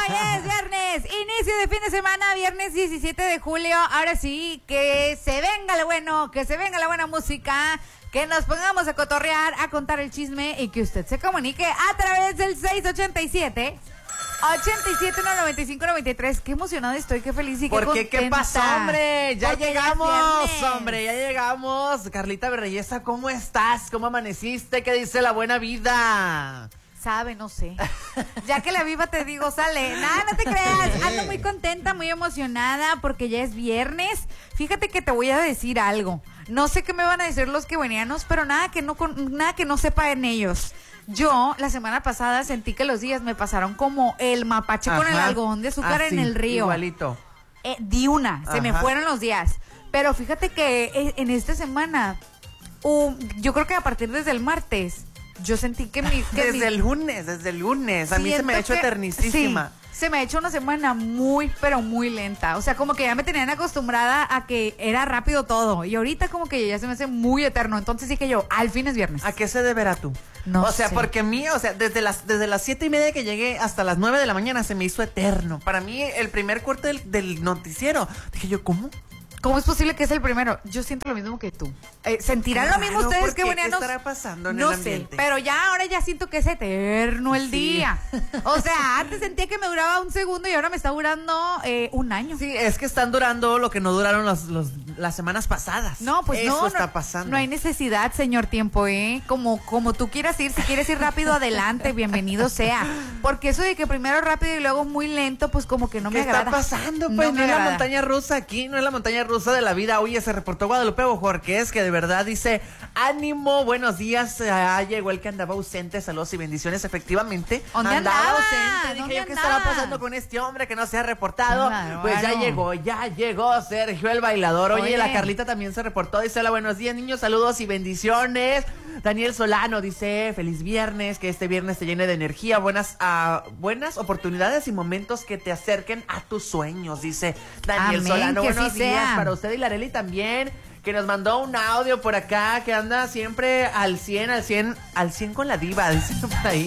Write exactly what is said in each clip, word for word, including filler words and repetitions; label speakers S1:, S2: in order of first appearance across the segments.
S1: Hoy es viernes, inicio de fin de semana, viernes diecisiete de julio. Ahora sí, que se venga lo bueno, que se venga la buena música, que nos pongamos a cotorrear, a contar el chisme y que usted se comunique a través del seis ochenta y siete, ochenta y siete, noventa y cinco, noventa y tres. Qué emocionada estoy, qué feliz y qué
S2: ¿Por qué?
S1: contenta.
S2: ¿Qué pasó, hombre? Ya
S1: Porque
S2: llegamos,
S1: ya es viernes.
S2: hombre, ya llegamos. Carlita Berreyesa, ¿cómo estás? ¿Cómo amaneciste? ¿Qué dice la buena vida?
S1: Sabe, no sé. Ya que la viva te digo, sale. Nada, no te creas. Ando muy contenta, muy emocionada porque ya es viernes. Fíjate que te voy a decir algo. No sé qué me van a decir los quebuenianos, pero nada que no con, nada que no sepa en ellos. Yo la semana pasada sentí que los días me pasaron como el mapache con el
S2: Ajá.
S1: algodón de azúcar
S2: Así,
S1: en el río.
S2: Igualito.
S1: Eh, di una, se
S2: Ajá.
S1: me fueron los días. Pero fíjate que eh, en esta semana, uh, yo creo que a partir desde el martes, yo sentí que mi... Que
S2: Desde
S1: mi,
S2: el lunes, desde el lunes. A mí se me ha hecho
S1: siento que-
S2: eternicísima.
S1: Sí, se me ha hecho una semana muy, pero muy lenta. O sea, como que ya me tenían acostumbrada a que era rápido todo. Y ahorita como que ya se me hace muy eterno. Entonces dije yo, al fin es viernes.
S2: ¿A qué se deberá tú?
S1: No
S2: O sea,
S1: sé.
S2: porque a mí, o sea, desde las desde las siete y media que llegué hasta las nueve de la mañana se me hizo eterno. Para mí, el primer corte del, del noticiero, dije yo, ¿cómo?
S1: ¿Cómo es posible que es el primero? Yo siento lo mismo que tú. Eh, ¿Sentirán lo mismo
S2: Claro,
S1: ustedes
S2: ¿por
S1: que
S2: qué?
S1: buenanos?
S2: ¿Qué estará pasando en
S1: no
S2: el
S1: sé,
S2: ambiente?
S1: pero ya ahora ya siento que es eterno el
S2: Sí.
S1: día. O sea, antes sentía que me duraba un segundo y ahora me está durando eh, un año.
S2: Sí, es que están durando lo que no duraron los, los, las semanas pasadas.
S1: No, pues
S2: Eso
S1: no,
S2: está
S1: no,
S2: pasando.
S1: no hay necesidad, señor tiempo, ¿eh? Como, como tú quieras ir, si quieres ir rápido, adelante, bienvenido sea. Porque eso de que primero rápido y luego muy lento, pues como que no me
S2: ¿Qué
S1: agrada.
S2: está pasando?
S1: No
S2: Pues no,
S1: me
S2: es la
S1: agrada.
S2: montaña rusa aquí, no es la montaña rusa de la vida. Oye, se reportó Guadalupe Bojorquez, que de verdad dice, ánimo, buenos días, ah, llegó el que andaba ausente, saludos y bendiciones, efectivamente.
S1: ¿Dónde
S2: andaba
S1: andaba?
S2: ausente,
S1: ¿Dónde
S2: dije yo, ¿qué
S1: andaba?
S2: estará pasando con este hombre que no se ha reportado?
S1: Claro,
S2: Pues ya
S1: claro.
S2: llegó, ya llegó Sergio el bailador. Oye,
S1: Oye.
S2: la Carlita también se reportó, dice, hola, buenos días, niños, saludos y bendiciones. Daniel Solano dice, feliz viernes, que este viernes te llene de energía, buenas uh, buenas oportunidades y momentos que te acerquen a tus sueños, dice Daniel
S1: Amén,
S2: Solano.
S1: que
S2: Buenos
S1: sí
S2: días
S1: sea.
S2: para usted y la Arely también, que nos mandó un audio por acá, que anda siempre al cien, al cien, al cien con la diva, dice por ahí.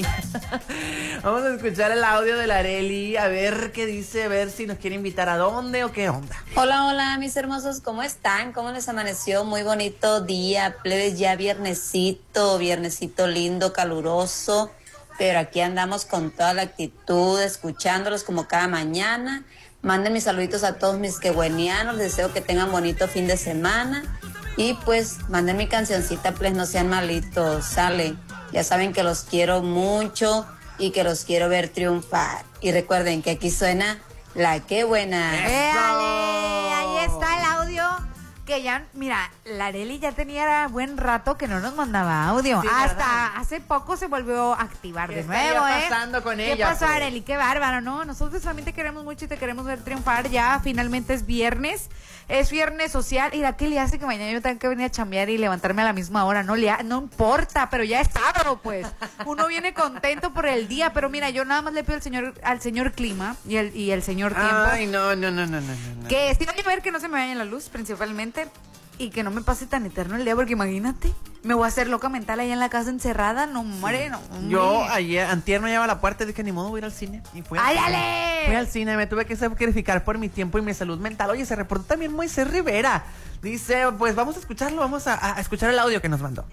S2: Vamos a escuchar el audio de la Arely, a ver qué dice, a ver si nos quiere invitar a dónde o qué onda.
S3: Hola, hola, mis hermosos, ¿cómo están? ¿Cómo les amaneció? Muy bonito día, plebes, ya viernesito, viernesito lindo, caluroso, pero aquí andamos con toda la actitud, escuchándolos como cada mañana. Manden mis saluditos a todos mis quebuenianos, les deseo que tengan bonito fin de semana y pues manden mi cancioncita, pues no sean malitos, sale. Ya saben que los quiero mucho y que los quiero ver triunfar. Y recuerden que aquí suena La Qué Buena.
S1: ¡Éale! Ahí está el audio. Que ya, mira, la Arely ya tenía buen rato que no nos mandaba audio.
S2: Sí,
S1: Hasta
S2: ¿verdad?
S1: hace poco se volvió a activar
S2: ¿Qué
S1: de
S2: estaría
S1: nuevo, ¿eh?
S2: pasando con
S1: ¿Qué
S2: ella,
S1: pasó,
S2: pues?
S1: Arely? Qué bárbaro, ¿no? Nosotros también te queremos mucho y te queremos ver triunfar. Ya finalmente es viernes. Es viernes social. Y ¿qué le hace que mañana yo tenga que venir a chambear y levantarme a la misma hora? No le ha- no importa, pero ya es sábado, pues. Uno viene contento por el día, pero mira, yo nada más le pido al señor, al señor clima y el, y el señor tiempo.
S2: Ay, no, no, no, no, no, no, no.
S1: Que si va a llover, que no se me vaya la luz, principalmente. Y que no me pase tan eterno el día, porque imagínate, me voy a hacer loca mental ahí en la casa encerrada, no muere, no.
S2: Yo ayer, antier no llevaba a la puerta, dije, ni modo, voy a ir al cine. Y fui al
S1: ¡Áyale!
S2: cine. Fui al cine, me tuve que sacrificar por mi tiempo y mi salud mental. Oye, se reportó también Moisés Rivera. Dice, pues vamos a escucharlo, vamos a, a escuchar el audio que nos mandó.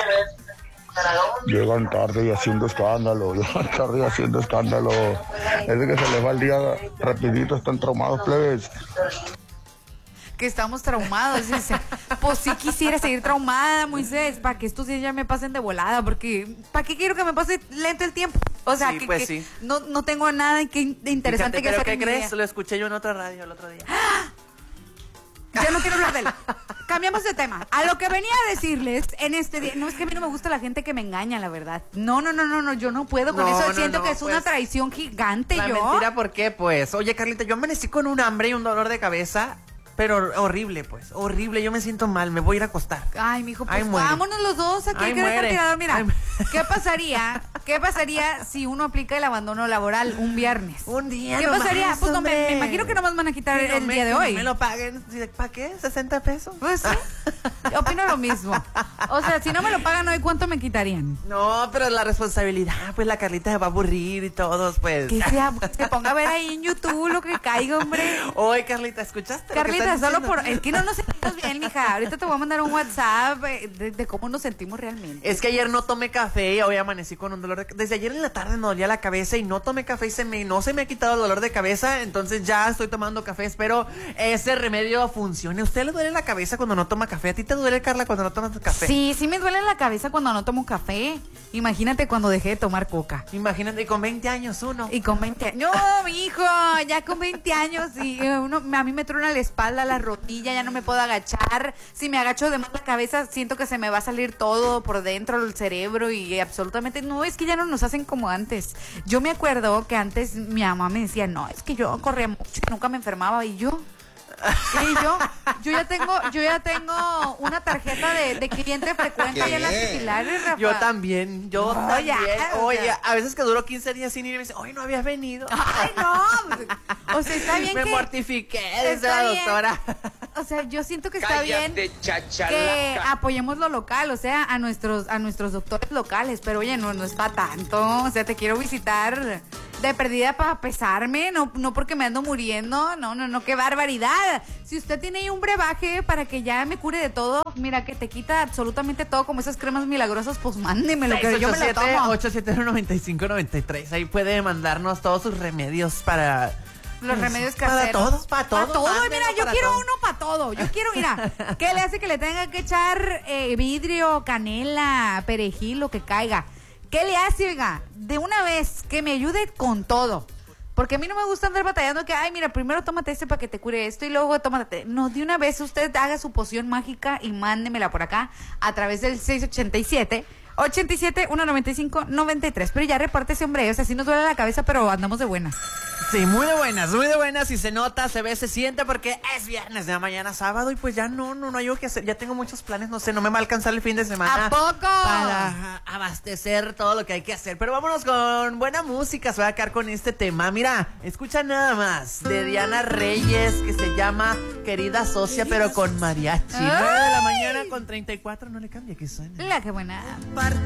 S4: Llegan tarde y haciendo escándalo, llegan tarde y haciendo escándalo. Es de que se les va el día rapidito, están traumados, plebes.
S1: Que estamos traumados, dice. Pues sí quisiera seguir traumada, Moisés, para que estos días ya me pasen de volada, porque ¿para qué quiero que me pase lento el tiempo? O sea,
S2: Sí,
S1: que,
S2: pues
S1: que
S2: sí.
S1: no, no tengo nada que in- de interesante
S2: Fíjate,
S1: que
S2: pero
S1: hacer
S2: ¿qué
S1: en mi
S2: crees?
S1: día.
S2: Lo escuché yo en otra radio el otro día.
S1: Ya no quiero hablar de él. Cambiamos de tema. A lo que venía a decirles en este día. No, es que a mí no me gusta la gente que me engaña, la verdad. No, no, no, no, no. Yo no puedo con
S2: No,
S1: eso.
S2: no,
S1: Siento
S2: no,
S1: que es una
S2: pues,
S1: traición gigante,
S2: La
S1: yo.
S2: mentira, ¿por qué? Pues, oye, Carlita, yo amanecí con un hambre y un dolor de cabeza, pero horrible, pues, horrible. Yo me siento mal, me voy a ir a acostar.
S1: Ay, mijo, pues
S2: Ay, muere.
S1: vámonos los dos aquí
S2: Ay,
S1: que dejar
S2: muere.
S1: tirado. Mira,
S2: Ay, mu-
S1: ¿qué pasaría ¿qué pasaría si uno aplica el abandono laboral un viernes?
S2: Un día
S1: ¿Qué
S2: nomás,
S1: pasaría? Pues no, me,
S2: hombre.
S1: me imagino que nomás van a quitar
S2: Que no
S1: el
S2: me-
S1: día de
S2: que no
S1: hoy.
S2: me lo paguen. ¿Para qué? ¿sesenta pesos?
S1: Pues sí, yo opino lo mismo. O sea, si no me lo pagan hoy, ¿cuánto me quitarían?
S2: No, pero la responsabilidad, pues la Carlita se va a aburrir y todos, pues.
S1: Que sea, se ponga a ver ahí en YouTube lo que caiga, hombre.
S2: Oye, Carlita, ¿escuchaste? lo que
S1: Carlita,
S2: están
S1: solo
S2: diciendo?
S1: por... Es que no nos sentimos bien, mija. Ahorita te voy a mandar un WhatsApp eh, de, de cómo nos sentimos realmente.
S2: Es que ayer no tomé café y hoy amanecí con un dolor de... Desde ayer en la tarde me dolía la cabeza y no tomé café y se me... no se me ha quitado el dolor de cabeza, entonces ya estoy tomando café. Espero ese remedio funcione. ¿A usted le duele la cabeza cuando no toma café? ¿A ti te duele, Carla, cuando no tomas café?
S1: Sí, sí me duele la cabeza cuando no tomo café. Imagínate cuando dejé de tomar coca.
S2: Imagínate, y con veinte años uno.
S1: Y con veinte años. No, mi hijo, ya con veinte años y eh, uno, a mí me truena la espalda, la rodilla, ya no me puedo agachar. Si me agacho de más la cabeza, siento que se me va a salir todo por dentro, el cerebro y absolutamente no, es que ya no nos hacen como antes. Yo me acuerdo que antes mi mamá me decía, no, es que yo corría mucho y nunca me enfermaba y yo... Y yo, yo ya tengo, yo ya tengo una tarjeta de, de cliente frecuente allá en las pilares, Rafa.
S2: Yo también, yo
S1: No,
S2: también.
S1: ya, o
S2: Oye,
S1: sea.
S2: a veces que duró quince días sin ir y me dice, hoy no habías venido.
S1: Ay, no. O sea, está bien
S2: me
S1: que...
S2: mortifiqué, dice
S1: Está
S2: la
S1: bien.
S2: doctora.
S1: O sea, yo siento que está bien que apoyemos lo local, o sea, a nuestros a nuestros doctores locales, pero oye, no, no es para tanto, o sea, te quiero visitar de perdida para pesarme, no, no porque me ando muriendo, no, no, no, qué barbaridad. Si usted tiene ahí un brebaje para que ya me cure de todo, mira, que te quita absolutamente todo, como esas cremas milagrosas, pues mándemelo, que yo me lo tomo.
S2: ocho siete uno, nueve cinco nueve tres. Ahí puede mandarnos todos sus remedios para...
S1: Los remedios
S2: Para
S1: caseros.
S2: todos, para todos,
S1: Para todo,
S2: mándenlo
S1: mira, yo
S2: para
S1: quiero
S2: todo.
S1: uno para todo. Yo quiero, mira, ¿qué le hace que le tenga que echar eh, vidrio, canela, perejil, lo que caiga? ¿Qué le hace, oiga? De una vez, que me ayude con todo. Porque a mí no me gusta andar batallando que, ay, mira, primero tómate este para que te cure esto y luego tómate. No, de una vez usted haga su poción mágica y mándemela por acá a través del seis ochenta y siete, ochenta y siete, ciento noventa y cinco, noventa y tres. Pero ya repártese, hombre, o sea, sí nos duele la cabeza, pero andamos de buenas.
S2: Sí, muy de buenas, muy de buenas. Y se nota, se ve, se siente porque es viernes de mañana sábado y pues ya no, no, no hay algo que hacer. Ya tengo muchos planes, no sé, no me va a alcanzar el fin de semana.
S1: ¿A poco?
S2: Para abastecer todo lo que hay que hacer. Pero vámonos con buena música, se va a quedar con este tema. Mira, escucha nada más de Diana Reyes que se llama Querida Socia, pero con mariachi. nueve de la mañana con treinta y cuatro, no le cambia que suene.
S1: La que buena.